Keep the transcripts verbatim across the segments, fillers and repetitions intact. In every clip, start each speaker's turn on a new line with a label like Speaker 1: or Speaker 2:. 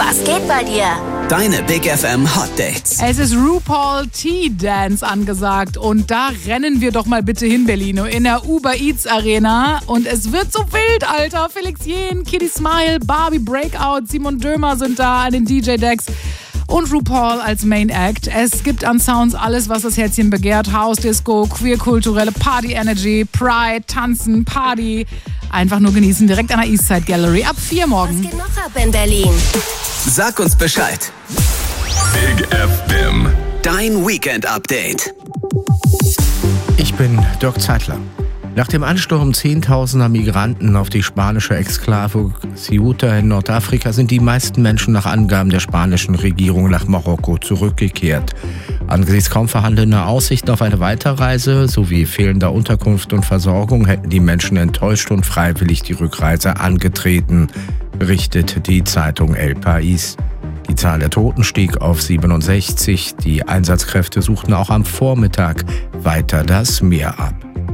Speaker 1: Was geht bei dir?
Speaker 2: Deine Big F M Hot Dates.
Speaker 3: Es ist RuPaul Tea-Dance angesagt und da rennen wir doch mal bitte hin, Berlino, in der Uber Eats Arena. Und es wird so wild, Alter. Felix Jähn, Kitty Smile, Barbie Breakout, Simon Dömer sind da an den D J-Decks. Und RuPaul als Main Act. Es gibt an Sounds alles, was das Herzchen begehrt. House, Disco, queer-kulturelle Party-Energy, Pride, Tanzen, Party. Einfach nur genießen, direkt an der Eastside Gallery. Ab vier morgen.
Speaker 1: Was geht noch ab in Berlin?
Speaker 2: Sag uns Bescheid.
Speaker 4: Big F M.
Speaker 2: Dein Weekend-Update.
Speaker 5: Ich bin Dirk Zeitler. Nach dem Ansturm zehntausender Migranten auf die spanische Exklave Ceuta in Nordafrika sind die meisten Menschen nach Angaben der spanischen Regierung nach Marokko zurückgekehrt. Angesichts kaum vorhandener Aussichten auf eine Weiterreise sowie fehlender Unterkunft und Versorgung hätten die Menschen enttäuscht und freiwillig die Rückreise angetreten, berichtet die Zeitung El País. Die Zahl der Toten stieg auf siebenundsechzig. Die Einsatzkräfte suchten auch am Vormittag weiter das Meer ab.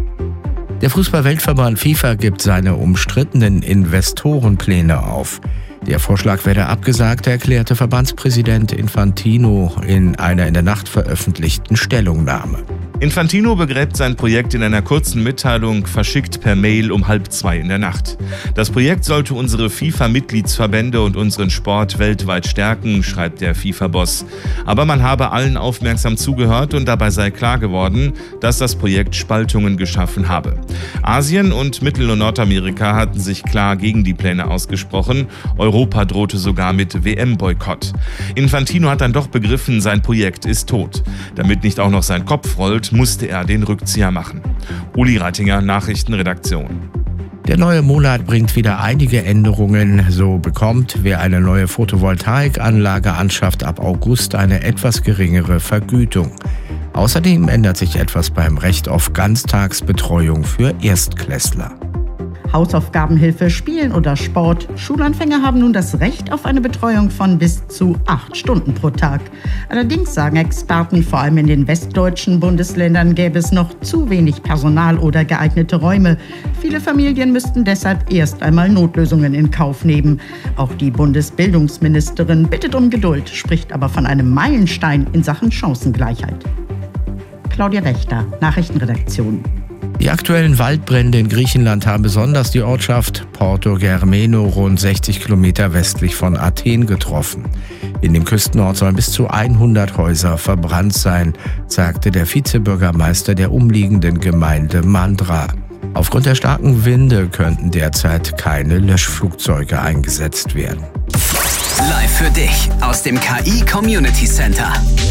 Speaker 5: Der Fußball-Weltverband FIFA gibt seine umstrittenen Investorenpläne auf. Der Vorschlag werde abgesagt, erklärte Verbandspräsident Infantino in einer in der Nacht veröffentlichten Stellungnahme.
Speaker 6: Infantino begräbt sein Projekt in einer kurzen Mitteilung, verschickt per Mail um halb zwei in der Nacht. Das Projekt sollte unsere FIFA-Mitgliedsverbände und unseren Sport weltweit stärken, schreibt der FIFA-Boss. Aber man habe allen aufmerksam zugehört und dabei sei klar geworden, dass das Projekt Spaltungen geschaffen habe. Asien und Mittel- und Nordamerika hatten sich klar gegen die Pläne ausgesprochen. Europa drohte sogar mit W M-Boykott. Infantino hat dann doch begriffen, sein Projekt ist tot. Damit nicht auch noch sein Kopf rollt, musste er den Rückzieher machen. Uli Reitinger, Nachrichtenredaktion.
Speaker 5: Der neue Monat bringt wieder einige Änderungen. So bekommt, wer eine neue Photovoltaikanlage anschafft, ab August eine etwas geringere Vergütung. Außerdem ändert sich etwas beim Recht auf Ganztagsbetreuung für Erstklässler.
Speaker 7: Hausaufgabenhilfe, Spielen oder Sport. Schulanfänger haben nun das Recht auf eine Betreuung von bis zu acht Stunden pro Tag. Allerdings sagen Experten, vor allem in den westdeutschen Bundesländern gäbe es noch zu wenig Personal oder geeignete Räume. Viele Familien müssten deshalb erst einmal Notlösungen in Kauf nehmen. Auch die Bundesbildungsministerin bittet um Geduld, spricht aber von einem Meilenstein in Sachen Chancengleichheit. Claudia Wächter, Nachrichtenredaktion.
Speaker 5: Die aktuellen Waldbrände in Griechenland haben besonders die Ortschaft Porto Germeno rund sechzig Kilometer westlich von Athen getroffen. In dem Küstenort sollen bis zu hundert Häuser verbrannt sein, sagte der Vizebürgermeister der umliegenden Gemeinde Mandra. Aufgrund der starken Winde könnten derzeit keine Löschflugzeuge eingesetzt werden.
Speaker 2: Live für dich aus dem K I Community Center.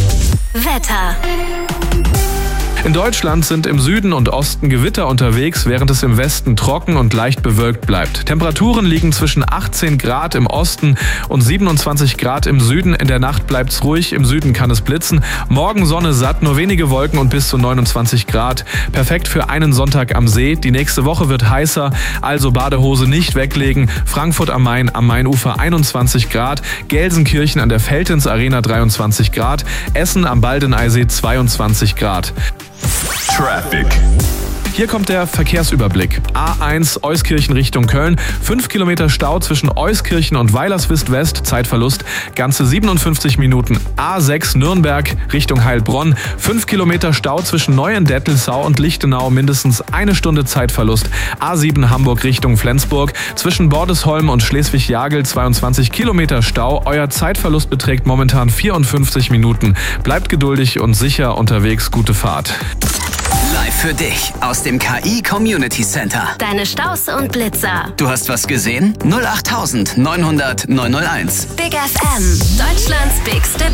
Speaker 1: Wetter.
Speaker 8: In Deutschland sind im Süden und Osten Gewitter unterwegs, während es im Westen trocken und leicht bewölkt bleibt. Temperaturen liegen zwischen achtzehn Grad im Osten und siebenundzwanzig Grad im Süden. In der Nacht bleibt's ruhig, im Süden kann es blitzen. Morgen Sonne satt, nur wenige Wolken und bis zu neunundzwanzig Grad. Perfekt für einen Sonntag am See. Die nächste Woche wird heißer, also Badehose nicht weglegen. Frankfurt am Main, am Mainufer einundzwanzig Grad. Gelsenkirchen an der Veltins Arena dreiundzwanzig Grad. Essen am Baldeneysee zweiundzwanzig Grad.
Speaker 4: Traffic.
Speaker 8: Hier kommt der Verkehrsüberblick. A eins Euskirchen Richtung Köln. fünf Kilometer Stau zwischen Euskirchen und Weilerswist West. Zeitverlust ganze siebenundfünfzig Minuten. A sechs Nürnberg Richtung Heilbronn. fünf Kilometer Stau zwischen Neuendettelsau und Lichtenau. Mindestens eine Stunde Zeitverlust. A sieben Hamburg Richtung Flensburg. Zwischen Bordesholm und Schleswig-Jagel zweiundzwanzig Kilometer Stau. Euer Zeitverlust beträgt momentan vierundfünfzig Minuten. Bleibt geduldig und sicher unterwegs. Gute Fahrt.
Speaker 2: Live für dich aus dem K I Community Center.
Speaker 1: Deine Staus und Blitzer.
Speaker 2: Du hast was gesehen? null acht neunhundert neunhundert neunhunderteins.
Speaker 1: Big F M. Deutschlands bigste